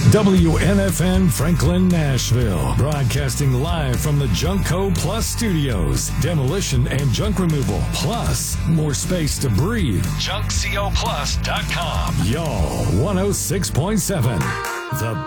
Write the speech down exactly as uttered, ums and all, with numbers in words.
W N F N Franklin, Nashville. Broadcasting live from the Junkco Plus studios. Demolition and junk removal. Plus, more space to breathe. junk co plus dot com. Y'all, one oh six point seven. The